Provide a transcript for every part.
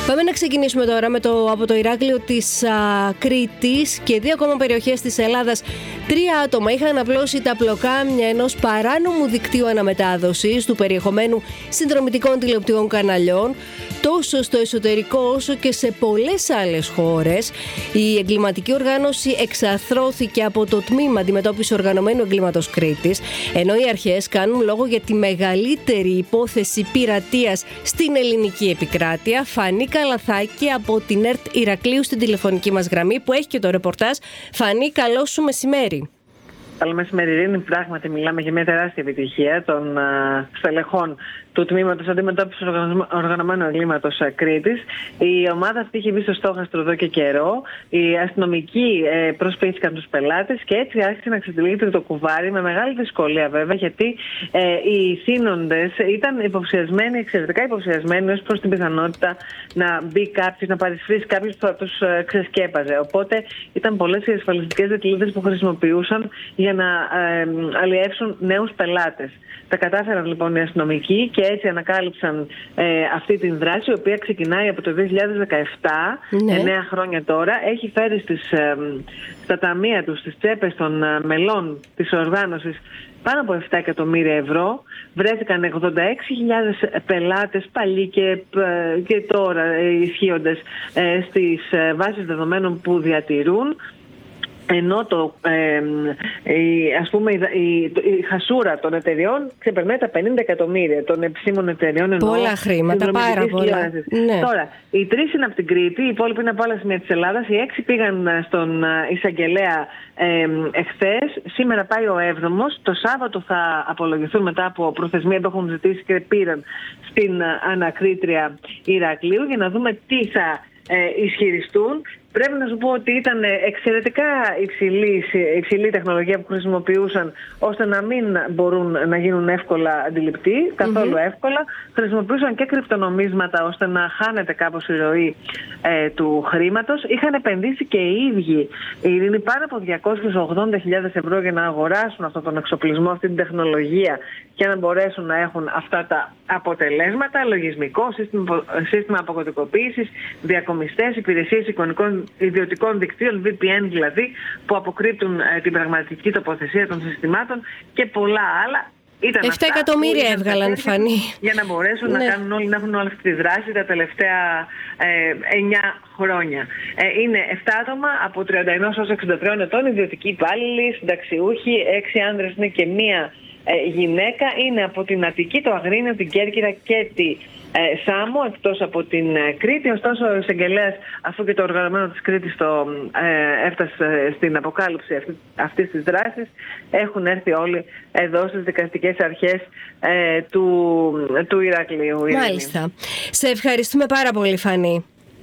Πάμε να ξεκινήσουμε τώρα από το Ηράκλειο της Κρήτης και 2 ακόμα περιοχές της Ελλάδας. 3 άτομα είχαν απλώσει τα πλοκάμια ενός παράνομου δικτύου αναμετάδοσης του περιεχομένου συνδρομητικών τηλεοπτικών καναλιών, τόσο στο εσωτερικό όσο και σε πολλές άλλες χώρες. Η εγκληματική οργάνωση εξαθρώθηκε από το Τμήμα Αντιμετώπισης Οργανωμένου Εγκλήματος Κρήτης, ενώ οι αρχές κάνουν λόγο για τη μεγαλύτερη υπόθεση πειρατείας στην ελληνική επικράτεια. Φανή Καλαθάκη από την ΕΡΤ Ηρακλείου στην τηλεφωνική μας γραμμή, που έχει και το ρεπορτάζ. Φανή, καλό σου μεσημέρι. Καλό μεσημέρι, Ειρήνη. Πράγματι, μιλάμε για μια τεράστια επιτυχία των στελεχών του Τμήματος Αντιμετώπισης Οργανωμένου Εγκλήματος Κρήτης. Η ομάδα αυτή είχε μπει στο στόχαστρο εδώ και καιρό. Οι αστυνομικοί προσποιήθηκαν τους πελάτες και έτσι άρχισε να ξετυλίγεται το κουβάρι, με μεγάλη δυσκολία βέβαια, γιατί οι θύνοντες ήταν υποψιασμένοι, εξαιρετικά υποψιασμένοι ως προς την πιθανότητα να μπει κάποιος, να παρισφρήσει κάποιος που θα τους ξεσκέπαζε. Οπότε ήταν πολλές οι ασφαλιστικές δικλείδες που χρησιμοποιούσαν για να αλλιεύσουν νέους πελάτες. Τα κατάφεραν λοιπόν οι αστυνομικοί και έτσι ανακάλυψαν αυτή την δράση, η οποία ξεκινάει από το 2017, 9 χρόνια τώρα. Έχει φέρει στα ταμεία τους, στις τσέπες των μελών της οργάνωσης, πάνω από 7 εκατομμύρια ευρώ. Βρέθηκαν 86.000 πελάτες, παλιοί και τώρα ισχύοντες, στις βάσεις δεδομένων που διατηρούν. Ενώ η χασούρα των εταιριών ξεπερνάει τα 50 εκατομμύρια των επισήμων εταιριών. Πολλά χρήματα, πάρα πολλά. Ναι. Τώρα, οι 3 είναι από την Κρήτη, οι υπόλοιποι είναι από άλλα σημεία της Ελλάδας. Οι 6 πήγαν στον εισαγγελέα εχθές. Σήμερα πάει ο 7ος. Το Σάββατο θα απολογηθούν μετά από προθεσμία που έχουν ζητήσει και πήραν στην ανακρίτρια Ηρακλείου, για να δούμε τι θα ισχυριστούν. Πρέπει να σου πω ότι ήταν εξαιρετικά υψηλή τεχνολογία που χρησιμοποιούσαν, ώστε να μην μπορούν να γίνουν εύκολα αντιληπτοί, καθόλου εύκολα. Χρησιμοποιούσαν και κρυπτονομίσματα, ώστε να χάνεται κάπως η ροή του χρήματος. Είχαν επενδύσει και οι ίδιοι, είναι πάνω από 280.000 ευρώ για να αγοράσουν αυτόν τον εξοπλισμό, αυτή την τεχνολογία, και να μπορέσουν να έχουν αυτά τα αποτελέσματα. Λογισμικό, σύστημα αποκωδικοποίησης, διακομιστές, υπηρεσίες ιδιωτικών δικτύων, VPN δηλαδή, που αποκρύπτουν την πραγματική τοποθεσία των συστημάτων και πολλά άλλα. 7 εκατομμύρια έβγαλαν, Φανή. Για να μπορέσουν να κάνουν όλοι, να έχουν όλη αυτή τη δράση τα τελευταία 9 χρόνια. Είναι 7 άτομα από 31 έως 63 ετών, ιδιωτικοί υπάλληλοι, συνταξιούχοι, 6 άνδρες είναι και 1 γυναίκα. Είναι από την Αττική, το Αγρίνιο, την Κέρκυρα και τη Σάμο, εκτός από την Κρήτη. Ωστόσο, ο εισαγγελέας, αφού και το οργανωμένο της Κρήτης έφτασε στην αποκάλυψη αυτής της δράσης, έχουν έρθει όλοι εδώ στις δικαστικές αρχές του Ηρακλείου. Μάλιστα. Σε ευχαριστούμε πάρα πολύ, Φανή.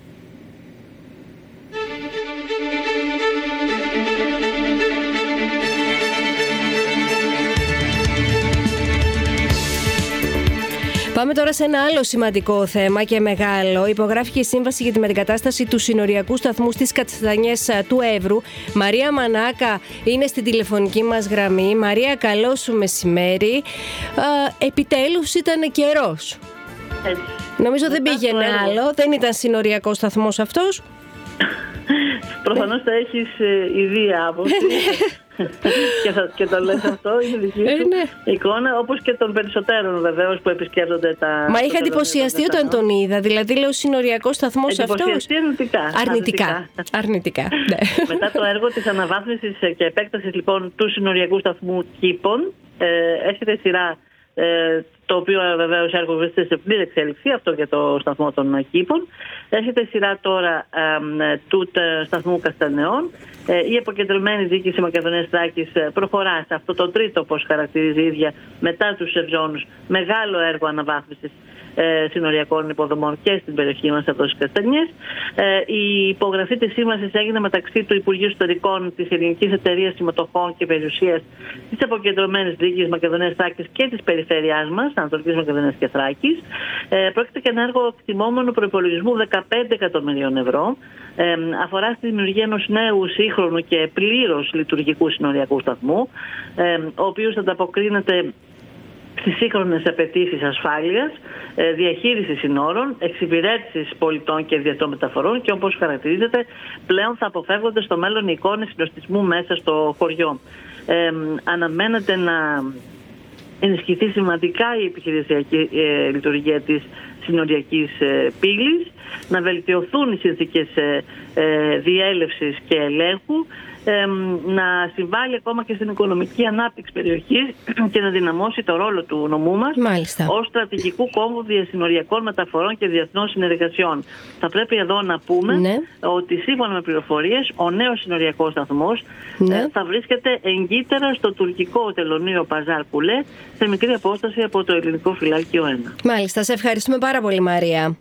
Πάμε τώρα σε ένα άλλο σημαντικό θέμα και μεγάλο. Υπογράφηκε η σύμβαση για τη μετεγκατάσταση του συνοριακού σταθμού στις Καστανιές του Εύρου. Μαρία Μανάκα είναι στην τηλεφωνική μας γραμμή. Μαρία, καλό σου μεσημέρι. Επιτέλους ήταν καιρός. Νομίζω δεν πήγαινε άλλο. Δεν ήταν συνοριακό σταθμός αυτός. Προφανώς θα έχεις ιδία άποψη. Και το λες αυτό, είναι δική σου εικόνα, όπως και των περισσότερων βεβαίως που επισκέπτονται τα. Μα είχα εντυπωσιαστεί όταν τον είδα. Δηλαδή, λέω, συνοριακός σταθμός αυτός. Εντυπωσιαστεί αρνητικά. Ναι. Μετά το έργο της αναβάθμισης και επέκτασης λοιπόν του συνοριακού σταθμού Κήπων, έρχεται σειρά, το οποίο βεβαίως έργο βρίσκεται σε πλήρη εξέλιξη, αυτό για το σταθμό των Κήπων. Έρχεται σειρά τώρα του σταθμού Καστανεών. Η αποκεντρωμένη διοίκηση Μακεδονίας Θράκης προχωρά σε αυτό το τρίτο, όπως χαρακτηρίζει η ίδια, μετά τους Ευζώνους, μεγάλο έργο αναβάθμισης συνοριακών υποδομών και στην περιοχή μας εδώ στις Καστανιές. Η υπογραφή της σύμβασης έγινε μεταξύ του Υπουργείου Ιστορικών, της Ελληνικής Εταιρείας Συμμετοχών και Περιουσίας, της αποκεντρωμένης διοίκησης Μακεδονίας Θράκης και της περιφέρειάς μας, Ανατολικής Μακεδονίας και Θράκης. Πρόκειται για ένα έργο εκτιμόμενου προϋπολογισμού 15 εκατομμυρίων ευρώ. Αφορά στη δημιουργία ενός νέου, σύγχρονου και πλήρως λειτουργικού συνοριακού σταθμού, ο οποίος ανταποκρίνεται στις σύγχρονες απαιτήσεις ασφάλειας, διαχείρισης συνόρων, εξυπηρέτησης πολιτών και διεθνών μεταφορών και, όπως χαρακτηρίζεται, πλέον θα αποφεύγονται στο μέλλον οι εικόνες συνοστισμού μέσα στο χωριό. Αναμένεται να ενισχυθεί σημαντικά η επιχειρησιακή λειτουργία της συνοριακής πύλης, να βελτιωθούν οι συνθήκες διέλευσης και ελέγχου, να συμβάλλει ακόμα και στην οικονομική ανάπτυξη περιοχής και να δυναμώσει το ρόλο του νομού μας ως στρατηγικού κόμβου διασυνοριακών μεταφορών και διεθνών συνεργασιών. Θα πρέπει εδώ να πούμε ότι σύμφωνα με πληροφορίες ο νέος συνοριακός σταθμός θα βρίσκεται εγκύτερα στο τουρκικό τελωνείο Παζάρ Κουλέ, σε μικρή απόσταση από το ελληνικό φυλάκιο 1. Μάλιστα, σε ευχαριστούμε πάρα πολύ, Μαρία.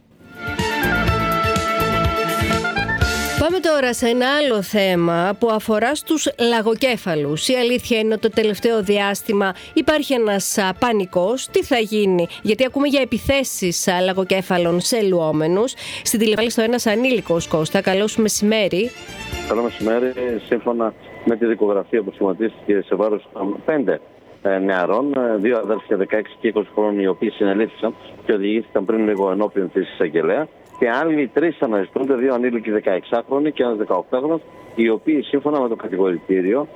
Πάμε τώρα σε ένα άλλο θέμα που αφορά στους λαγοκέφαλους. Η αλήθεια είναι ότι το τελευταίο διάστημα υπάρχει ένας πανικός. Τι θα γίνει? Γιατί ακούμε για επιθέσεις λαγοκέφαλων σε λουόμενους. Στην τηλεφωνία στο ένας ανήλικος, Κώστα. Καλό σου μεσημέρι. Καλό μεσημέρι. Σύμφωνα με τη δικογραφία που σχηματίστηκε σε βάρος 5 νεαρών, 2 αδέρφια 16 και 20 χρόνων, οι οποίοι συνελήφθησαν και οδηγήθηκαν πριν λίγο ενώπιον της εισαγγελέα. Και άλλοι 3 αναζητούνται, 2 ανήλικοι 16χρονοι και ένας 18χρονος, οι οποίοι σύμφωνα με το κατηγορητήριο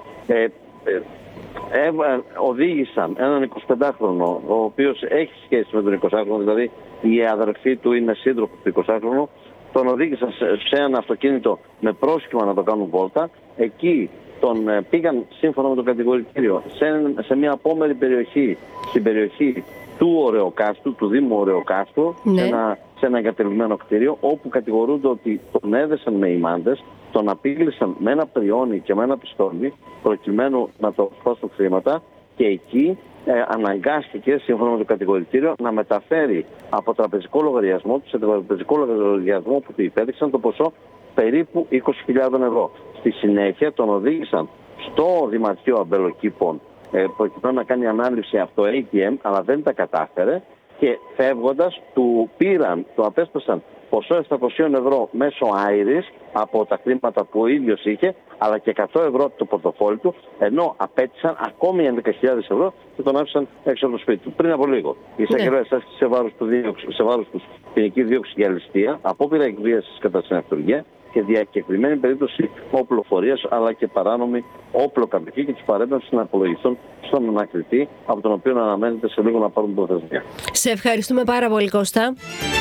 οδήγησαν έναν 25χρονο, ο οποίος έχει σχέση με τον 20χρονο, δηλαδή η αδερφή του είναι σύντροφο του 20χρονου, τον οδήγησαν σε ένα αυτοκίνητο με πρόσχημα να το κάνουν βόλτα. Εκεί τον πήγαν σύμφωνα με το κατηγορητήριο σε μια απόμερη περιοχή, στην περιοχή του Ωρεοκάστου, του Δήμου Ωρεοκάστου, σε ένα εγκατελειμμένο κτίριο, όπου κατηγορούνται ότι τον έδεσαν με ημάντες, τον απείλησαν με ένα πριόνι και με ένα πιστόλι, προκειμένου να το σπάσουν χρήματα, και εκεί αναγκάστηκε, σύμφωνα με το κατηγορητήριο, να μεταφέρει από τραπεζικό λογαριασμό του σε τραπεζικό λογαριασμό που του υπέδειξαν το ποσό περίπου 20.000 ευρώ. Στη συνέχεια τον οδήγησαν στο Δημαρχείο Αμπελοκήπων προκειμένου να κάνει ανάληψη από το ATM, αλλά δεν τα κατάφερε, και φεύγοντας του απέσπασαν ποσό 700 ευρώ μέσω Άιρης από τα χρήματα που ο ίδιος είχε, αλλά και 100 ευρώ από το πορτοφόλι του, ενώ απέτησαν ακόμη 11.000 ευρώ και τον άφησαν έξω από το σπίτι του. Πριν από λίγο, η εισαγγελέα άσκησε σε βάρος του ποινική δίωξη για ληστεία, απόπειρα εκβίασης κατά συναυτουργία και διακεκριμένη περίπτωση οπλοφορίας, αλλά και παράνομη όπλοκαπική, και τους παρέμβαση να απολογηθούν στον ανακριτή, από τον οποίο αναμένεται σε λίγο να πάρουν προθεσμία. Σε ευχαριστούμε πάρα πολύ, Κώστα.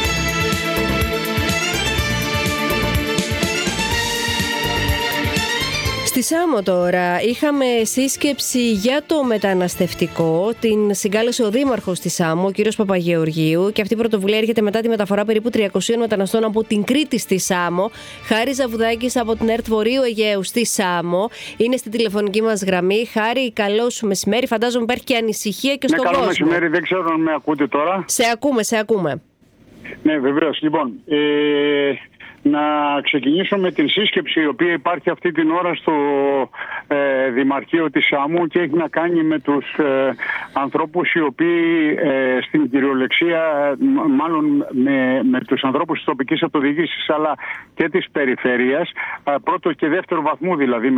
Στη Σάμο τώρα είχαμε σύσκεψη για το μεταναστευτικό. Την συγκάλεσε ο Δήμαρχος της Σάμο, ο κύριος Παπαγεωργίου, και αυτή η πρωτοβουλία έρχεται μετά τη μεταφορά περίπου 300 μεταναστών από την Κρήτη στη Σάμο. Χάρη Ζαβουδάκης από την ΕΡΤ Βορείου Αιγαίου στη Σάμο είναι στην τηλεφωνική μας γραμμή. Χάρη, καλό σου μεσημέρι. Φαντάζομαι υπάρχει και ανησυχία και στον κόσμο. Καλό μεσημέρι, δεν ξέρω αν με ακούτε τώρα. Σε ακούμε. Ναι, βεβαίως. Λοιπόν, να ξεκινήσω με την σύσκεψη η οποία υπάρχει αυτή την ώρα στο Δημαρχείο της Σάμου και έχει να κάνει με τους ανθρώπους οι οποίοι στην κυριολεξία, μάλλον με τους ανθρώπους της τοπικής αυτοδιοίκησης αλλά και της περιφέρειας, πρώτο και δεύτερο βαθμού δηλαδή,